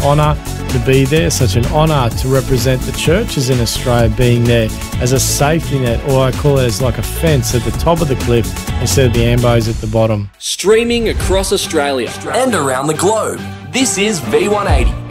honour to be there, such an honour to represent the churches in Australia being there as a safety net, or I call it as like a fence at the top of the cliff instead of the ambos at the bottom. Streaming across Australia and around the globe, this is V180.